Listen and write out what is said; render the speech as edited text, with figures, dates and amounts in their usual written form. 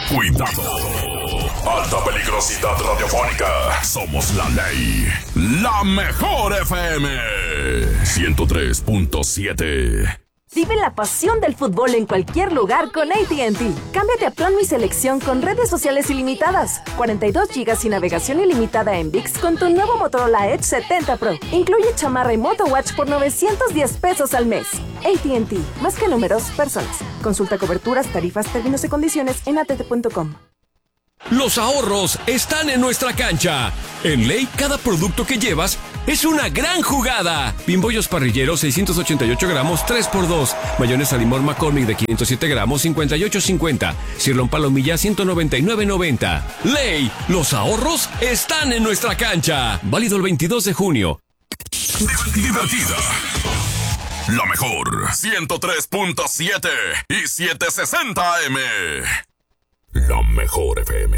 Cuidado. Alta peligrosidad radiofónica. Somos la ley. La mejor FM. 103.7. Vive la pasión del fútbol en cualquier lugar con AT&T. Cámbiate a plan Mi Selección con redes sociales ilimitadas, 42 GB y navegación ilimitada en ViX con tu nuevo Motorola Edge 70 Pro. Incluye chamarra y MotoWatch por 910 pesos al mes. AT&T, más que números, personas. Consulta coberturas, tarifas, términos y condiciones en att.com. Los ahorros están en nuestra cancha. En Ley, cada producto que llevas es una gran jugada. Bimbollos parrilleros, 688 gramos, 3x2. Mayonesa limón McCormick de 507 gramos, 58.50. Cirlón palomilla, 199.90. Ley, los ahorros están en nuestra cancha. Válido el 22 de junio. Divertida. La mejor, 103.7 y 760 AM. La mejor FM.